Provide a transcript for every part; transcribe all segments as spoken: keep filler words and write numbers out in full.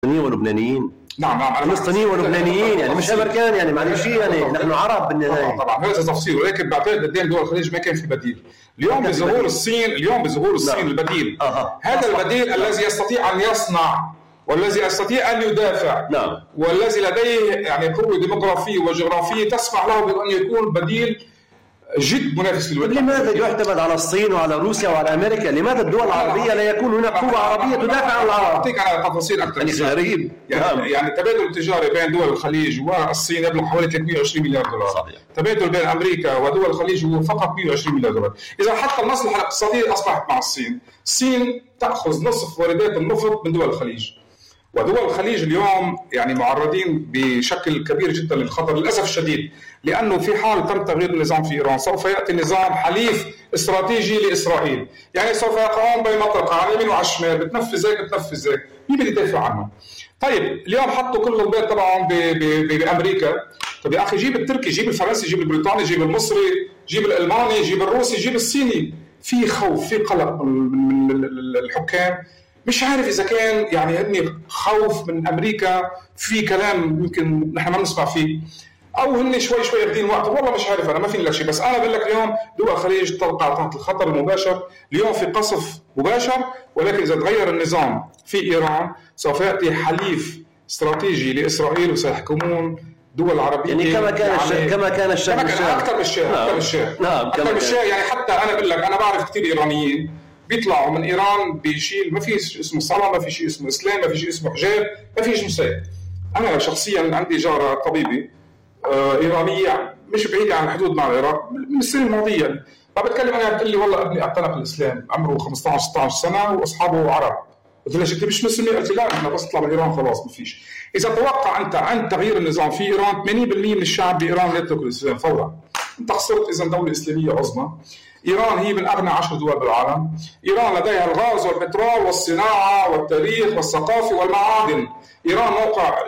ولبنانيين. نعم نعم فلسطينيين ولبنانيين يعني مش امريكان يعني معلش يعني نحن عرب بالنهايه. طبعا هذا تفصيل، ولكن بعتقد قدام دول الخليج ما كان في بديل. اليوم بظهور الصين اليوم بظهور الصين نعم. البديل آه. هذا البديل الذي يستطيع ان يصنع والذي يستطيع ان يدافع نعم. والذي لديه يعني قوه ديموغرافيه وجغرافيه تسمح له بان يكون بديل جد منافس للوطن. لماذا يعتمد على الصين وعلى روسيا وعلى امريكا؟ لماذا الدول العربيه لا يكون هناك قوه عربيه تدافع عن العرب؟ اعطيك على تفاصيل اكثر. يعني غريب يعني, يعني التبادل التجاري بين دول الخليج والصين يبلغ حوالي ثلاثمئة وعشرين مليار دولار. صحيح. التبادل بين امريكا ودول الخليج هو فقط مئة وعشرين مليار دولار. اذا حتى المصلحه الاقتصاديه اصبحت مع الصين، الصين تاخذ نصف واردات النفط من دول الخليج. ودول الخليج اليوم يعني معرضين بشكل كبير جدا للخطر للأسف الشديد، لأنه في حال تم تغيير النظام في إيران سوف يأتي نظام حليف استراتيجي لإسرائيل، يعني سوف يقعون بين مطرقة على اليمين وعلى الشمال، بتنفذ هيك بتنفذ هيك، مين بده يدافع عنه؟ طيب اليوم حطوا كل البيت تبعهم بأمريكا، طيب يا أخي جيب التركي، جيب الفرنسي، جيب البريطاني، جيب المصري، جيب الألماني، جيب الروسي، جيب الصيني. في خوف، في قلق من الحكام، مش عارف إذا كان يعني هني خوف من أمريكا في كلام يمكن نحن ما بنسمع فيه، أو هني شوي شوي ياخدين وقت، والله مش عارف أنا ما في لك شيء، بس أنا بقول لك اليوم دول الخليج تقع تحت الخطر المباشر، اليوم في قصف مباشر، ولكن إذا تغير النظام في إيران سوف يأتي حليف استراتيجي لإسرائيل وسيحكمون دول عربية. يعني كما كان يعني الشيء كما كان الشيء أكثر من الشيء أكثر من الشيء نعم أكثر من الشيء يعني حتى أنا بقول لك أنا بعرف كثير إيرانيين بيطلعوا من إيران بيشيل ما في اسمه صلاة، ما في شيء اسمه إسلام، ما في شيء اسمه حجاب، ما في شيء مسيء. أنا شخصياً عندي جارة طبيبة آه إيرانية مش بعيدة عن الحدود مع العراق من السنة الماضية، فبتكلم أنا بتقول لي والله ابني اعتنق الإسلام عمره خمسة عشر ستة عشر سنة وأصحابه عرب. قلت لها أنت مش مسلمة؟ قلت لا إحنا بس نطلع من إيران خلاص ما فيش. إذا توقع أنت عن تغيير النظام في إيران ثمانين بالمئة من الشعب بإيران يترك الإسلام فورا. أنت خسرت إذا دولة إسلامية عظمى. إيران هي من أغنى عشر دول بالعالم. إيران لديها الغاز والبترول والصناعة والتاريخ والثقافة والمعادن. إيران موقع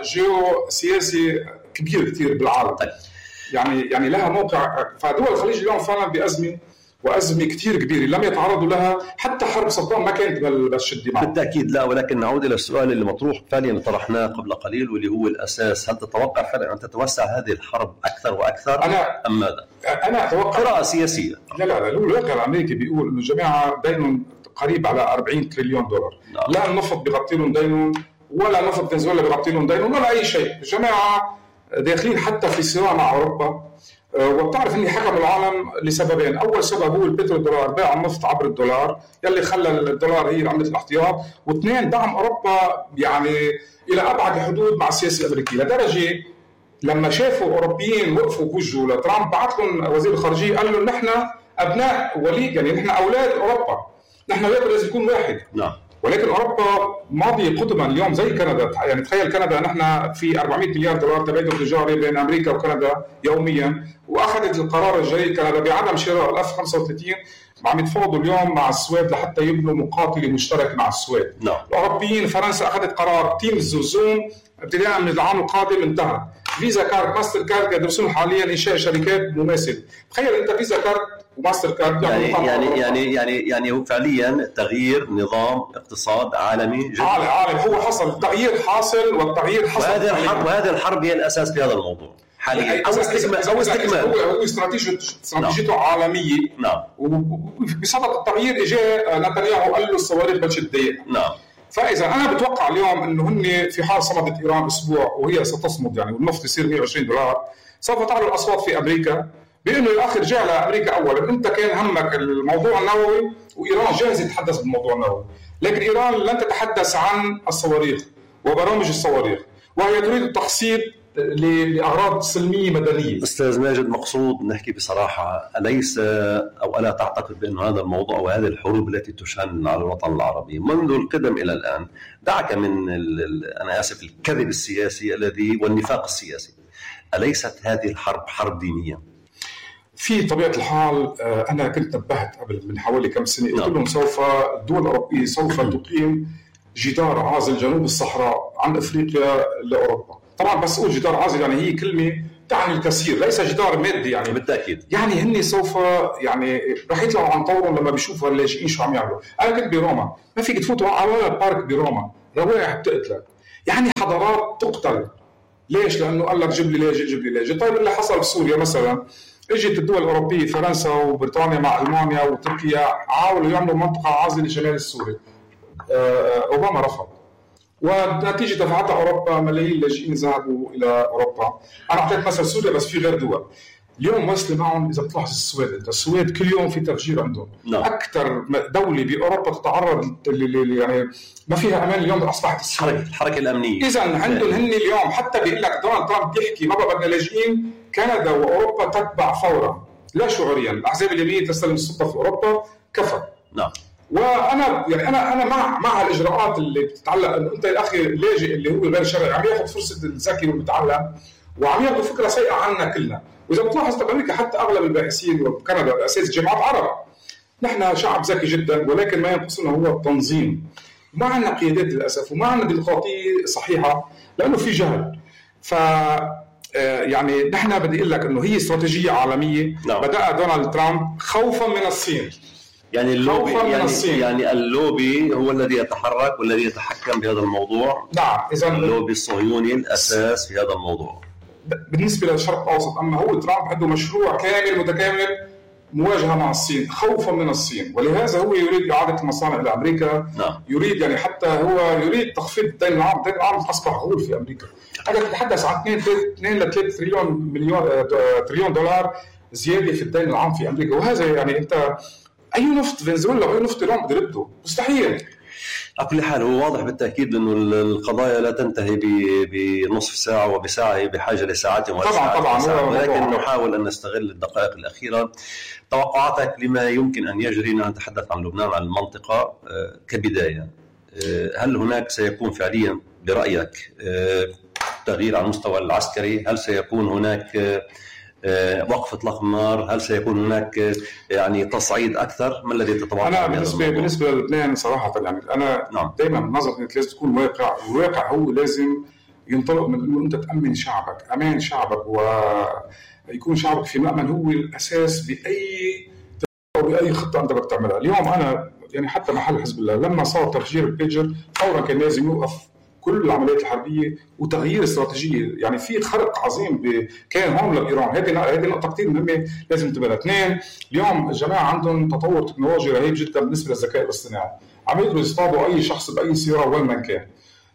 جيوسياسي كبير كتير بالعالم. يعني يعني لها موقع، فدول الخليج اليوم فعلا بأزمة وأزمة كتير كبيرة لم يتعرضوا لها، حتى حرب صدام ما كانت بالشدة معه. بالتأكيد لا، ولكن نعود إلى السؤال اللي مطروح فعليا طرحناه قبل قليل واللي هو الأساس، هل تتوقع فعلا أن تتوسع هذه الحرب أكثر وأكثر أنا أم ماذا؟ أنا أتوقع قراءة سياسية. لا لا لا الواقع الأمريكي بيقول إنه الجماعة دينهم قريب على أربعين تريليون دولار. نعم. لا النفط بيغطي لهم دينهم ولا نفط فنزويلا بيغطي لهم دينهم ولا أي شيء. الجماعة داخلين حتى في صراع مع أوروبا، وبتعرف اني حكم العالم لسببين، اول سبب هو البترو دولار، بيع النفط عبر الدولار يلي خلى الدولار هي عملة الاحتياط، واثنين دعم اوروبا يعني الى ابعد حدود مع السياسه الامريكيه، لدرجه لما شافوا اوروبيين وقفوا بوجهه لترامب بعث لهم وزير الخارجيه قال له نحن ابناء ولي، يعني نحن اولاد اوروبا، نحن لازم يكون واحد. نعم. ولكن اوروبا ماضيه قدما اليوم زي كندا، يعني تخيل كندا نحن في أربعمئة مليار دولار تبادل تجاري بين امريكا وكندا يوميا، واخذت القرار الجريء كندا بعدم شراء الاف خمسة وثلاثين، عم يتفاوضوا اليوم مع السويد لحتى يبنوا مقاتله مشترك مع السويد. نعم. الاوروبيين فرنسا اخذت قرار تيمز وزوم ابتداء من العام القادم انتهى. فيزا كارد ماستر كارد يدرسون حاليا انشاء شركات مماثله. تخيل انت فيزا كارد وماستر كارد يعني يعني يعني يعني يعني هو فعليا تغيير نظام اقتصاد عالمي جدا. عالم عالم هو حصل التغيير حاصل والتغيير حصل. وهذه الحرب وهذه الحرب هي الاساس في هذا الموضوع حاليا. او استكمال او استكمال هو هو استراتيجيه استراتيجيته عالميه. نعم. وبصدد التغيير اجى نتنياهو قال له الصواريخ بدها تضيق. نعم. فاذا انا بتوقع اليوم انه هن في حال صمدت ايران اسبوع وهي ستصمد يعني والنفط يصير مئة وعشرين دولار، سوف تعلو الاصوات في امريكا بانه الاخ رجع لامريكا اولا، انت كان همك الموضوع النووي وايران جاهزه تتحدث بالموضوع النووي، لكن ايران لن تتحدث عن الصواريخ وبرامج الصواريخ، وهي تريد التخصيب لاغراض سلميه مدنيه. استاذ ماجد، مقصود نحكي بصراحه، اليس او الا تعتقد بان هذا الموضوع وهذه الحروب التي تشن على الوطن العربي منذ القدم الى الان، دعك من انا اسف الكذب السياسي الذي والنفاق السياسي، اليست هذه الحرب حرب دينيه؟ في طبيعه الحال انا كنت نبهت قبل من حوالي كم سنه، قلت لهم سوف الدول الاوروبيه سوف تقيم جدار عازل جنوب الصحراء عن افريقيا لاوروبا. طبعا بس اقول جدار عازل يعني هي كلمه تعني الكثير، ليس جدار مادي يعني. بالتاكيد يعني هن سوف يعني رح يطلعوا عن طورهم لما بيشوفوا اللاجئين شو عم يعملوا. انا كنت بروما، ما فيك تفوتوا على ولا بارك بروما، روائح بتقتلك. يعني حضارات تقتل. ليش؟ لانه قال لك جيب لي لاجئ جيب لي لاجئ. طيب اللي حصل بسوريا مثلا، اجت الدول الاوروبيه فرنسا وبريطانيا مع المانيا وتركيا حاولوا يعملوا منطقه عازله لشمال السوري، اوباما رفض، ونتيجه دفعتها اوروبا ملايين لاجئين ذهبوا الى اوروبا. انا اعطيت مثلا سوريا بس في غير دول اليوم واصله معهم. اذا بتلاحظ السويد، السويد كل يوم في تفجير عندهم. نعم. اكثر دوله باوروبا تتعرض يعني ما فيها امان اليوم اصبحت السويد، الحركه الامنيه. اذا عندهم هن اليوم حتى بيقول لك دونالد ترامب بيحكي ما بقى بدنا لاجئين، كندا واوروبا تتبع فورا لا شعوريا. الاحزاب اليمينيه تستلم السلطه في اوروبا كفى. نعم. وانا يعني انا انا مع مع الاجراءات اللي بتتعلق انه انت يا اخي اللاجئ اللي هو غير شرعي عم ياخذ فرصه الذكي والمتعلم وعم ياخذ فكره سيئه عنا كلنا. واذا بتلاحظ بامريكا حتى اغلب الباحثين وبكندا بالاساس جامعات عرب، نحن شعب ذكي جدا ولكن ما ينقصنا هو التنظيم. ما عندنا قيادات للاسف وما عندنا ديمقراطيه صحيحه لانه في جهل. ف يعني نحن بدي اقول لك انه هي استراتيجيه عالميه. نعم. بدأ دونالد ترامب خوفا من الصين. يعني اللوبي يعني, يعني اللوبي هو الذي يتحرك والذي يتحكم بهذا الموضوع. نعم. اذا اللوبي الصهيوني الاساس في هذا الموضوع بالنسبه للشرق الاوسط. اما هو ترامب عنده مشروع كامل متكامل مواجهه مع الصين خوفا من الصين، ولهذا هو يريد اعاده المصانع لامريكا. نعم. يريد يعني حتى هو يريد تخفيض الدين العام. الدين العام اصبح غول في امريكا. هذا تتحدث عن اثنين ل ثلاثة تريليون مليون تريليون دولار زياده في الدين العام في امريكا. وهذا يعني انت اي نفط فنزويلا واي نفط ايران بده يرده مستحيل. على كل حال هو واضح بالتاكيد انه القضايا لا تنتهي بنصف ساعه وبساعه، هي بحاجه لساعات طبعا طبعا. ولكن نحاول ان نستغل الدقائق الاخيره. توقعاتك لما يمكن ان يجري، نتحدث عن لبنان عن المنطقه كبدايه، هل هناك سيكون فعليا برايك تغيير على المستوى العسكري؟ هل سيكون هناك وقف اطلاق النار؟ هل سيكون هناك يعني تصعيد اكثر؟ ما الذي تتوقع؟ انا بالنسبه بالنسبه للبنان صراحه يعني انا نعم. دائما نظرتي انك لازم تكون واقع، والواقع هو لازم ينطلق من انه انت تامن شعبك، امان شعبك ويكون شعبك في مأمن هو الاساس باي او باي خطه انت بدك تعملها. اليوم انا يعني حتى محل حزب الله لما صار تفجير البيجر فورا كان لازم يوقف كل العمليات الحربيه وتغيير استراتيجيه. يعني في خرق عظيم كان هون لايران. هذه هذه نقطه كثير مهمه لازم تبقى. اثنين، اليوم الجماعه عندهم تطور تكنولوجي رهيب جدا بالنسبه للذكاء الاصطناعي، عم يقدروا يصطادوا اي شخص باي سياره وين ما كان.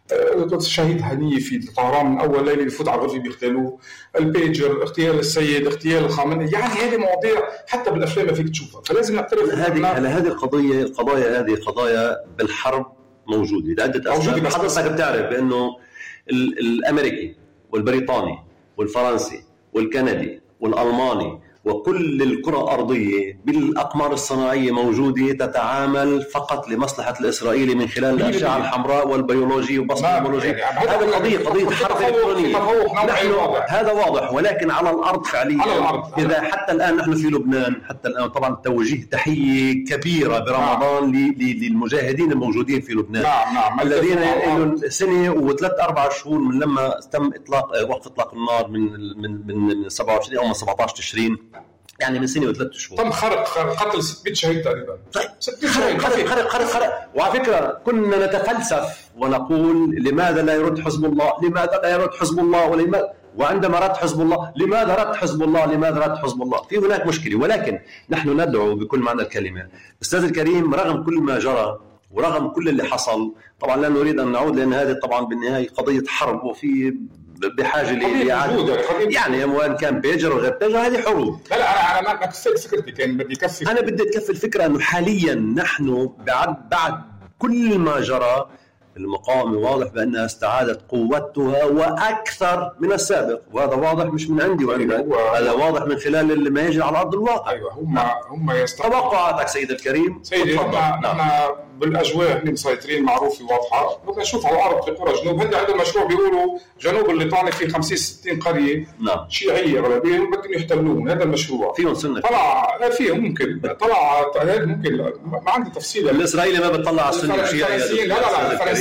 شهيد هنيه في طهران من اول ليله بفوت على الغرفه بيغتالوه، البيجر، اغتيال السيد، اغتيال الخامنئي، يعني هذه مواضيع حتى بالافلام ما فيك تشوفها. فلازم نعترف هذه على هذه القضيه. القضايا هذه قضايا بالحرب موجوده لعده اسباب. حضرتك بتعرف بانه الامريكي والبريطاني والفرنسي والكندي والالماني وكل الكرة الأرضية بالأقمار الصناعية موجودة تتعامل فقط لمصلحة الإسرائيلي من خلال الأشعة الحمراء والبيولوجية وبصمة البيولوجية. يعني هذا القضية قضية حرب إلكترونية. نحن هذا واضح، ولكن على الأرض فعليا إذا حتى الآن نحن في لبنان، حتى الآن طبعا توجيه تحية كبيرة برمضان نعم. للمجاهدين الموجودين في لبنان نعم نعم. الذين لهم سنة وثلاث أربع شهور من لما تم إطلاق وقف إطلاق النار من من من سبعة وعشرين أو من سبعة عشر تشرين، يعني من سنة وثلاث شهور. تم خرق قتل ستمائة شهيد تقريبا. ستمائة شهيد. خرق خرق خرق خرق. وعلى فكرة كنا نتفلسف ونقول لماذا لا يرد حزب الله؟ لماذا لا يرد حزب الله؟ ولماذا؟ وعندما رد حزب الله لماذا رد حزب الله؟ لماذا رد حزب الله؟ في هناك مشكلة، ولكن نحن ندعو بكل معنى الكلمة. أستاذ الكريم، رغم كل ما جرى ورغم كل اللي حصل، طبعا لا نريد أن نعود لأن هذه طبعا بالنهاية قضية حرب وفي بحاجه لاعاده يعني وان كان بيجر وغير بيجر هذه حروب. لا لا انا ما كفيت فكرتي، كان بدي كفي انا بدي اكفي الفكره انه حاليا نحن بعد بعد كل ما جرى المقاومه واضح بانها استعادت قوتها واكثر من السابق، وهذا واضح مش من عندي وعندك، هذا واضح من خلال ما يجري على ارض الواقع. ايوه هم هم يستطيعون. توقعاتك سيد الكريم؟ سيدي نحن نحن بالاجواء هن مسيطرين معروفه واضحه. بدنا نشوف على الارض في قرى جنوب، هن عندهم مشروع بيقولوا جنوب الليطاني في خمسين ستين قريه نعم شيعيه اغلبيه بدهم يحتلوهم. هذا المشروع فيهم سنه طلع لا فيهم ممكن طلع هذا ممكن ما عندي تفصيل. الاسرائيلي ما بتطلع على السنه الشيعيه. لا لا لا الفلسطينيين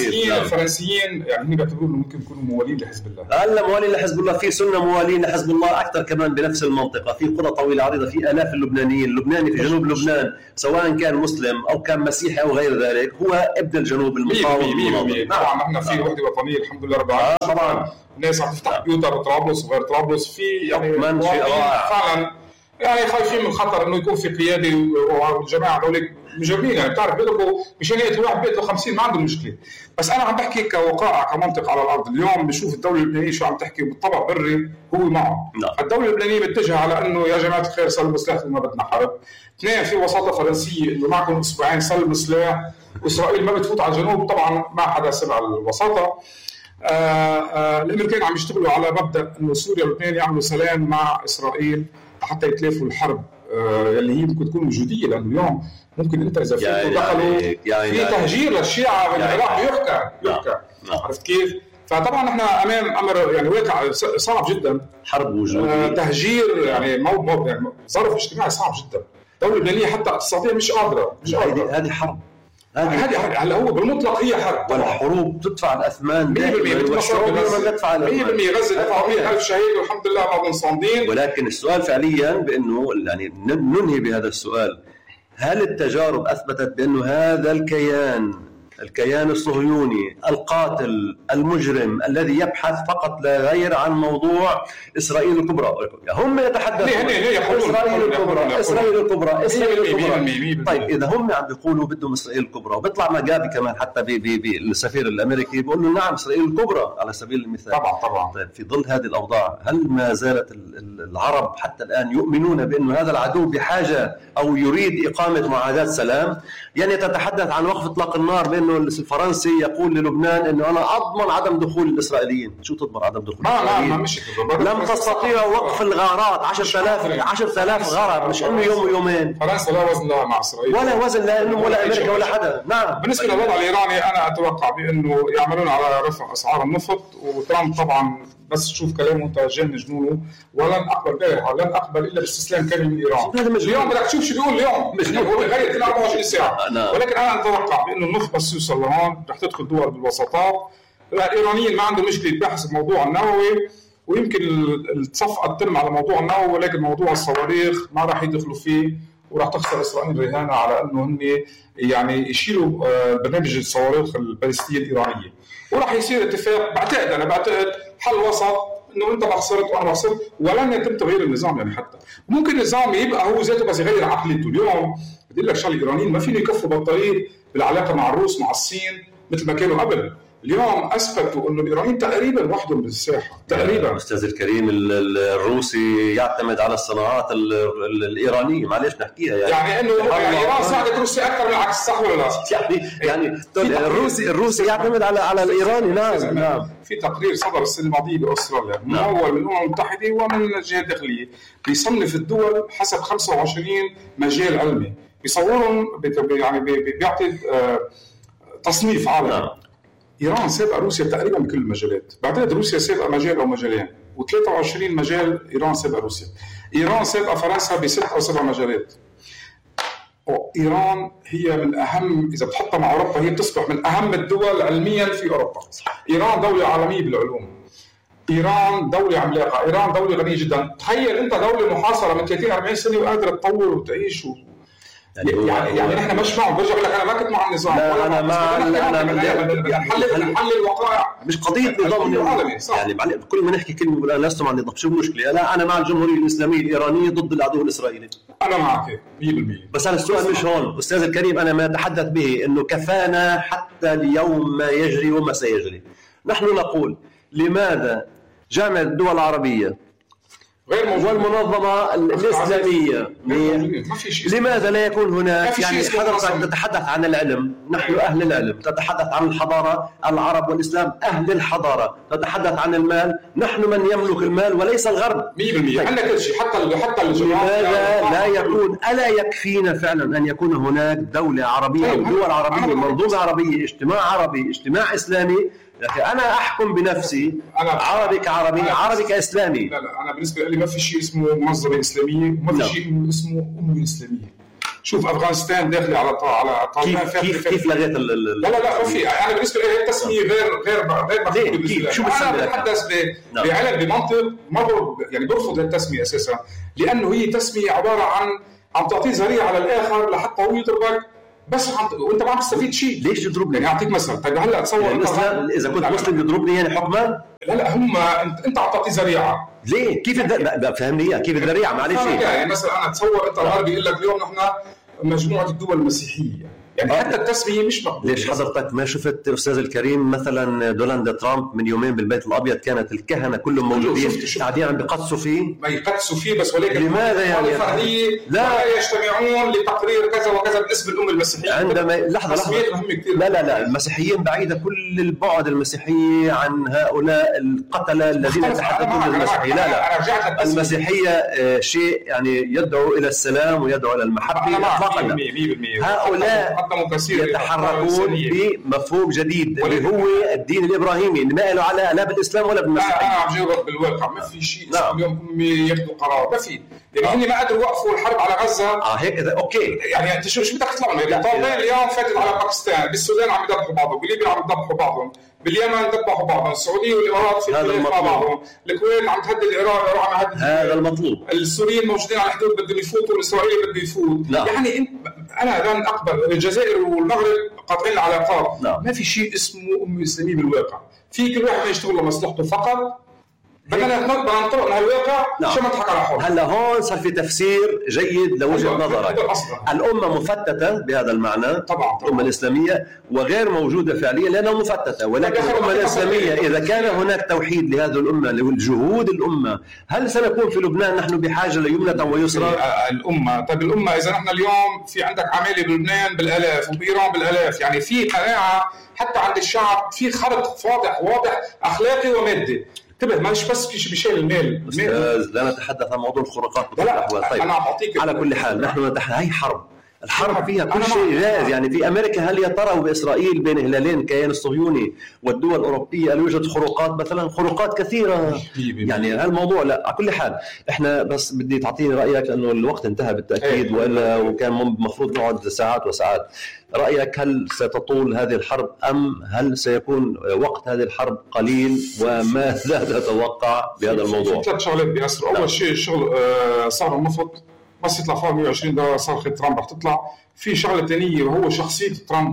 الفرنسيين الفرنسيين يعني بيعتبروا ممكن يكونوا موالين لحزب الله. هلا موالين لحزب الله، في سنه موالين لحزب الله اكثر كمان بنفس المنطقه، في قرى طويله عريضه، في الاف اللبنانيين، اللبناني في جنوب لبنان سواء كان مسلم او كان مسيحي او غير ذلك هو ابن الجنوب المقاوم. طبعا نحن في وحده وطنيه الحمد لله رب العالمين. طبعا الناس عم تفتح بيوتها بطرابلس وغير طرابلس، في يعني فعلا يعني خايفين من خطر انه يكون في قياده والجماعه هذول مجرمين. يعني بتعرف بيطلبوا مشانيه واحد بيطلب خمسين ما عنده مشكله. بس انا عم بحكي كوقائع كمنطق على الارض. اليوم بنشوف الدوله اللبنانيه شو عم تحكي بالطبع بري هو معه. الدوله اللبنانيه متجهه على انه يا جماعه الخير سلموا سلاح وما بدنا حرب. اثنين في وساطه فرنسيه انه معكم اسبوعين سلموا سلاح، واسرائيل ما بتفوت على الجنوب. طبعا ما حدا سمع الوساطه. آآ آآ الامريكان عم يشتغلوا على مبدا انه سوريا ولبنان يعملوا سلام مع اسرائيل حتى يتلافوا الحرب اللي هي ممكن تكون وجوديه. لانه اليوم ممكن انت اذا يعني دخلوا يعني يعني في تهجير للشيعه بالعراق يعني يحكى يحكى عرفت كيف؟ فطبعا نحن امام امر يعني واقع صعب جدا، حرب وجوديه، آه تهجير يعني مو مو يعني ظرف اجتماعي صعب جدا. الدوله اللبنانيه حتى اقتصاديا مش قادره مش قادره. هذه حرب، هذه هلا هو بالمطلق هي حرب، والحروب تدفع الاثمان مية بالمية والشعوب ما تدفع مية بالمية. غزه دفعوا مئة ألف شهيد والحمد لله بعضهم صامدين. ولكن السؤال فعليا بانه يعني ننهي بهذا السؤال، هل التجارب اثبتت بانه هذا الكيان الكيان الصهيوني القاتل المجرم الذي يبحث فقط لا غير عن موضوع إسرائيل الكبرى، هم يتحدثون إسرائيل الكبرى إسرائيل الكبرى إسرائيل الكبرى. طيب إذا هم عم بيقولوا بدهم إسرائيل الكبرى، وبيطلع مجابي كمان حتى بالسفير الأمريكي بيقول له نعم إسرائيل الكبرى على سبيل المثال. طبعا طبعا. طيب في ظل هذه الأوضاع هل ما زالت العرب حتى الآن يؤمنون بأنه هذا العدو بحاجة أو يريد إقامة معاهدات سلام؟ يعني تتحدث عن وقف إطلاق النار بأنه الفرنسي يقول للبنان انه انا اضمن عدم دخول الاسرائيليين. شو تضمن عدم دخول ما الاسرائيليين؟ ما ما مش لم تستطيعوا وقف الغارات. عشرة آلاف عشرة آلاف غاره، مش انه يوم ويومين. فرنسا لا وزن لها مع اسرائيل ولا وزن لانه ولا امريكا ولا حدا. نعم. بالنسبه للوضع الايراني انا اتوقع بانه يعملون على رفع اسعار النفط، وترامب طبعا بس تشوف كلامه انت جن جنونه. ولن اقبل بها ولن اقبل الا باستسلام كامل من ايران. اليوم بدك تشوف شو بيقول اليوم، مش هو بغير كل أربعة وعشرين ساعه. ولكن انا اتوقع بانه النفط بس يوصل لهون رح تدخل دول بالوساطات. الايرانيين ما عندهم مشكله بحث الموضوع النووي، ويمكن الصفقه تتم على موضوع النووي، ولكن موضوع الصواريخ ما راح يدخلوا فيه، وراح تخسر اسرائيل رهانه على انه هن يعني يشيلوا برنامج الصواريخ البالستيه الايرانيه، وراح يصير اتفاق. بعتقد انا بعتقد حل وسط انه انت ما خسرت وانا ما خسرت، ولن يتم تغيير النظام. يعني حتى ممكن النظام يبقى هو ذاته بس يغير عقليته. اليوم بدي لك شغله، الايرانيين ما فيهم يكفوا بطاريه بالعلاقه مع الروس مع الصين مثل ما كانوا قبل. اليوم اثبتوا انه الايرانيين تقريبا وحدهم بالساحه تقريبا. استاذ الكريم الروسي يعتمد على الصناعات الايرانيه، معلش نحكيها يعني يعني انه يعني ايران ساعدت روسيا اكثر من العكس، صح ولا لا؟ يعني يعني الروسي الروسي يعتمد على على الايراني. نعم نعم. في تقرير صدر السنه الماضيه باستراليا ممول من الامم المتحده ومن الجهات الداخليه بيصنف الدول حسب خمسة وعشرين مجال علمي، بيصورهم يعني بيعطي تصنيف عالمي. نعم. إيران سابقة روسيا تقريبا بكل المجالات. بعتقد روسيا سابقة مجال أو مجالين، وثلاثة وعشرين مجال إيران سابقة روسيا. إيران سابقة فرنسا بست أو سبع مجالات. إيران هي من أهم، إذا بتحطها مع أوروبا هي بتصبح من أهم الدول علميا في أوروبا. إيران دولة عالمية بالعلوم. إيران دولة عملاقة. إيران دولة غنية جدا. تخيل أنت دولة محاصرة من ثلاثين أربعين سنة وقادرة تطور وتعيش و... يعني يعني, يعني نحن مش معهم. برجع لك انا ما كنت مع النظام. لا انا مع انا نحلل نحلل الوقائع، مش قضيه نظام يعني كل ما نحكي كلمه بقول انا لست مع النظام. شو المشكله؟ لا انا مع الجمهوريه الاسلاميه الايرانيه ضد العدو الاسرائيلي. انا معك مية بالمية. بس انا السؤال مش هون استاذ الكريم. انا ما اتحدث به انه كفانا حتى اليوم ما يجري وما سيجري. نحن نقول لماذا جامعه الدول العربيه والمنظمة الإسلامية لماذا لا يكون هناك يعني حضرتك تتحدث عن العلم؟ نحن أهل العلم. تتحدث عن الحضارة، العرب والإسلام أهل الحضارة. تتحدث عن المال، نحن من يملك المال وليس الغرب. مية بالمية. عندك كل شيء حتى حتى لماذا لا يكون ألا يكفينا فعلا أن يكون هناك دولة عربية ودول عربية منظومة عربية اجتماع عربي اجتماع إسلامي؟ لكن أنا أحكم بنفسي أنا عربي كعربي عربي كإسلامي. لا لا أنا بالنسبة لي ما في شيء اسمه منظمة إسلامية وما في شيء اسمه أمة إسلامية. شوف افغانستان داخله على على طالبان. كيف كيف, كيف لغيت ال لا لا لا ما في يعني بالنسبه لي التسميه غير غير غير مقبوله. شو انا بتحدث بعلم بمنطق ما يعني برفض التسميه اساسا، لانه هي تسميه عباره عن عم تعطيه ذريعه على الاخر لحتى هو يضربك بس عم... وانت ما عم تستفيد شيء. ليش تضربني؟ يعني اعطيك مثلا، طيب هلا تصور يعني الاسلام اذا كنت مسلم يضربني يعني حكما؟ لا لا هم انت انت عم تعطي ذريعه. ليه؟ كيف الد... فهمني اياها كيف الذريعه؟ معلش يعني مثلا انا تصور انت الغربي يقول لك اليوم نحن مجموعه الدول المسيحيه، يعني حتى التسميه مش مقبوله. ليش حضرتك ما شفت استاذ الكريم مثلا دونالد ترامب من يومين بالبيت الابيض كانت الكهنه كلهم موجودين قاعدين عم بيقدسوا فيه؟ ما يقدسوا فيه بس ولكن لماذا يعني؟ لا يجتمعون لتقرير كذا وكذا باسم الامه المسيحيه. عندما لحظه لحظه لا لا لا المسيحيين بعيده كل البعد المسيحيه عن هؤلاء القتله الذين يتحدثون المسيحيه. لا لا المسيحيه شيء يعني يدعو الى السلام ويدعو الى المحبه اطلاقا. هؤلاء يتحركون بمفهوم جديد اللي هو الدين الابراهيمي اللي ما له علاقه لا بالاسلام ولا بالمسيحيه. انا عم جاوبك بالواقع ما في شيء نعم. اليوم هم ياخذوا قرار ما في يعني آه. هن ما قدروا يوقفوا الحرب على غزه. اه هيك اوكي يعني انت شو شو بدك تطلع من الطالبان اليوم فاتت على باكستان، بالسودان عم يذبحوا بعضهم، بليبيا عم يذبحوا بعضهم، باليمن ذبحوا بعضهم، السعوديه والامارات في هذا مع بعضهم، الكويت عم تهدد العراق، العراق عم تهدد هذا المطلوب، السوريين موجودين على الحدود بدهم يفوتوا والاسرائيلي بده يفوت. لا. يعني انت انا لن اقبل الجزائر والمغرب قاطعين العلاقات. لا. ما في شيء اسمه امه اسلاميه بالواقع، في كل واحد يشتغل لمصلحته فقط. بدنا ننطلق من هالواقع عشان ما نضحك على حالنا. هلا هون صار في تفسير جيد لوجهه نظرك. الامه مفتته بهذا المعنى طبعا الامه الاسلاميه وغير موجوده فعليا لانها مفتته، ولكن الامه الاسلاميه اذا كان هناك توحيد لهذه الامه لجهود الامه، هل سنكون في لبنان نحن بحاجه ليمنه ويسرى؟ الامه طيب الامه اذا نحن اليوم في عندك عماله بلبنان بالالاف وبايران بالالاف، يعني في قناعه حتى عند الشعب، في خرط واضح واضح اخلاقي ومادي. انتبه مش بس في بشيء المال. استاذ لا نتحدث عن موضوع الخروقات بكل الاحوال. طيب انا اعطيك على كل حال نحن نتحدث هي حرب، الحرب فيها كل شيء جاهز. يعني في امريكا هل يا ترى وباسرائيل بين هلالين الكيان الصهيوني والدول الاوروبيه هل يوجد خروقات مثلا؟ خروقات كثيره. يعني هالموضوع لا على كل حال احنا بس بدي تعطيني رايك لانه الوقت انتهى بالتاكيد والا وكان المفروض نقعد ساعات وساعات. رايك هل ستطول هذه الحرب ام هل سيكون وقت هذه الحرب قليل وماذا تتوقع بهذا الموضوع؟ ثلاث شغلات بيأثروا. اول شيء الشغل صار النفط بس يطلع فوق مية وعشرين دولار صرخة ترامب رح تطلع. في شغله ثانيه وهو شخصيه ترامب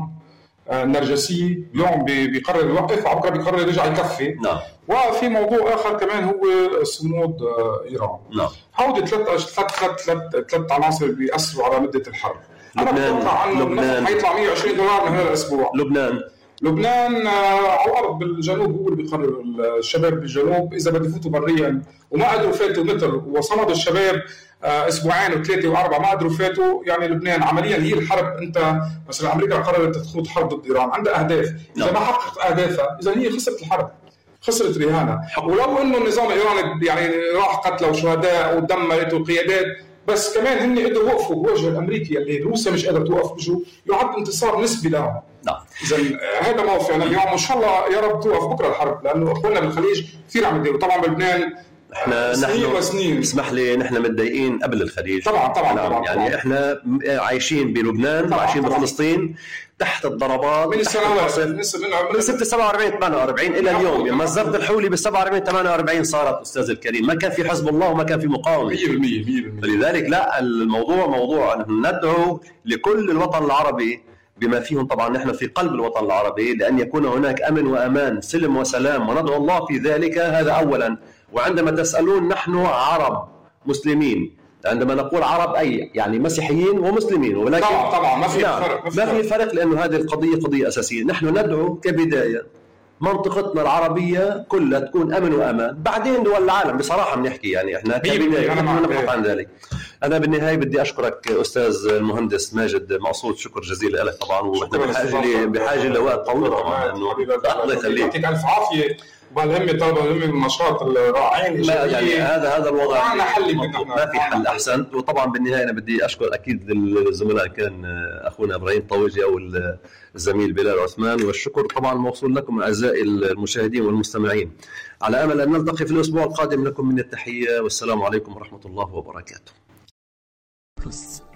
النرجسيه، اليوم بيقرر يوقف وبكره بيقرر يرجع يكفي. نعم. وفي موضوع اخر كمان هو صمود ايران. نعم. هودي ثلاث ثلاث ثلاث ثلاث عناصر بيأثروا على مده الحرب. انا بتوقع انه النفط حيطلع مية وعشرين دولار من هذا الاسبوع. لبنان لبنان على الارض بالجنوب هو اللي بيقرر. الشباب بالجنوب اذا بده يفوتوا بريا وما قدروا فاتوا متر وصمدوا الشباب اسبوعين وثلاثه واربعه ما قدروا فاتوا، يعني لبنان عمليا هي الحرب. انت مثلا امريكا قررت تخوض حرب ضد ايران، عندها اهداف، اذا ما حققت اهدافها اذا هي خسرت الحرب، خسرت رهانها. ولو انه النظام الايراني يعني راح قتلوا شهداء ودمرت وقيادات، بس كمان هن قدروا يوقفوا بوجه الامريكي اللي روسيا مش قادره توقف بوجهه، يعد انتصار نسبي لهم. نعم. اذا هذا موقف يعني اليوم ان شاء الله يا رب توقف بكره الحرب، لانه اخواننا بالخليج كثير عم يديروا. طبعا بلبنان احنا نحن اسمح لي نحن متضايقين قبل الخليج. طبعا طبعا نعم. طبعا يعني طبعا. احنا عايشين بلبنان وعايشين بفلسطين تحت الضربات من السنوات من ستة سبعة وأربعين ثمانية وأربعين الى اليوم. يعني مصدر الحولي بال سبعة وأربعين ثمانية وأربعين صارت استاذ الكريم، ما كان في حزب الله وما كان في مقاومه مية بالمية مية بالمية. فلذلك لا الموضوع موضوع ندعو لكل الوطن العربي بما فيهم طبعا نحن في قلب الوطن العربي لان يكون هناك امن وامان سلم وسلام وندعو الله في ذلك. هذا اولا. وعندما تسالون نحن عرب مسلمين، عندما نقول عرب اي يعني مسيحيين ومسلمين، ولكن طبعا طبعا ما في نعم فرق ما في فرق لانه هذه القضيه قضيه اساسيه. نحن ندعو كبدايه منطقتنا العربيه كلها تكون امن وامان، بعدين دول العالم بصراحه بنحكي يعني احنا كبدايه نحن نبحث عن ذلك. انا بالنهايه بدي اشكرك استاذ المهندس ماجد معصوط، شكر جزيل لك طبعا، واحنا بحاجه بحاجه لوقت طويل طبعا لانه الله يخليك. يعطيك الف عافيه وبالهمه طلبه الهمه النشاط الرائعين يعني هذا هذا الوضع ما حل ما في حل احسن. وطبعا بالنهايه انا بدي اشكر اكيد الزملاء كان اخونا ابراهيم طويجي او الزميل بلال عثمان، والشكر طبعا موصول لكم اعزائي المشاهدين والمستمعين. على امل ان نلتقي في الاسبوع القادم. لكم من التحيه والسلام عليكم ورحمه الله وبركاته.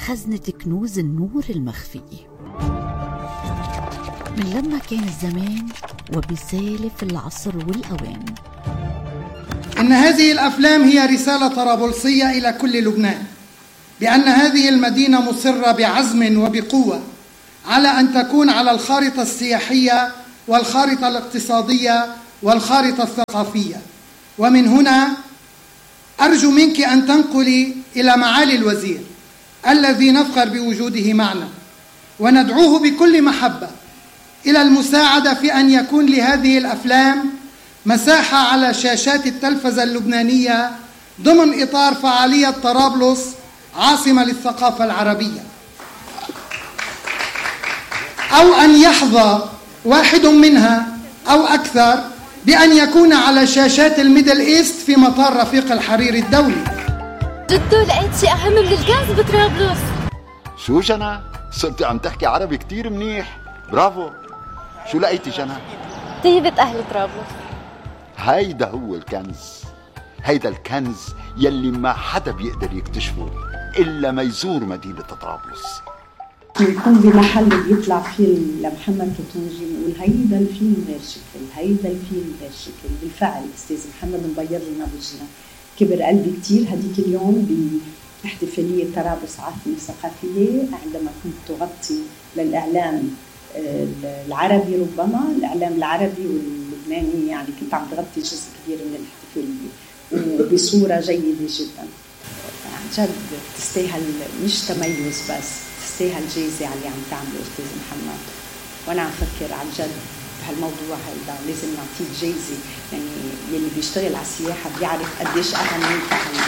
خزنة كنوز النور المخفي. من لما كان الزمان وبسالف العصر والأوان. إن هذه الأفلام هي رسالة طرابلسية إلى كل لبنان بأن هذه المدينة مصرة بعزم وبقوة على أن تكون على الخارطة السياحية والخارطة الاقتصادية والخارطة الثقافية. ومن هنا أرجو منك أن تنقلي إلى معالي الوزير الذي نفخر بوجوده معنا وندعوه بكل محبة إلى المساعدة في أن يكون لهذه الأفلام مساحة على شاشات التلفزة اللبنانية ضمن إطار فعالية طرابلس عاصمة للثقافة العربية، أو أن يحظى واحد منها أو أكثر بأن يكون على شاشات الميدل إيست في مطار رفيق الحريري الدولي. جدو لقيت شيء أهم من الكنز بطرابلس. شو جنى؟ صرتي عم تحكي عربي كتير منيح، برافو. شو لقيتي جنى؟ طيبة أهل طرابلس. هيدا هو الكنز، هيدا الكنز يلي ما حدا بيقدر يكتشفه إلا ما يزور مدينة طرابلس. نكون بمحل بيطلع فيه لمحمد توتونجي نقول هيدا الفيلم غير شكل، هيدا الفيلم غير شكل. بالفعل أستاذ محمد مبير لنا وجهنا، كبر قلبي كتير هديك اليوم باحتفالية طرابلس عاصمة ثقافية عندما كنت تغطي للإعلام العربي، ربما الإعلام العربي واللبناني، يعني كنت عم تغطي جزء كبير من الاحتفالية وبصورة جيدة جدا. عن جد تستاهل مش تميز بس، تستاهل جايزة على اللي عم تعمله أستاذ محمد. وأنا عم فكر عن جد بهالموضوع هيدا لازم نعطيك جايزة، يعني يلي بيشتغل على السياحة بيعرف قديش أهميتها.